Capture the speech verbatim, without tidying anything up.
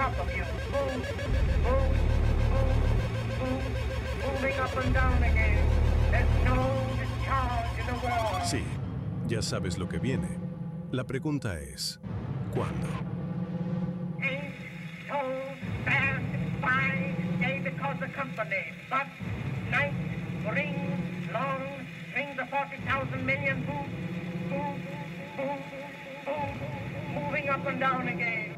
top of you. Move, move, move, move, moving up and down again. There's no discharge in the world. Sí, ya sabes lo que viene. La pregunta es, ¿cuándo? Ain't so fast, fine day because of company, but night brings long strings of forty thousand million move, move, move, move, moving up and down again.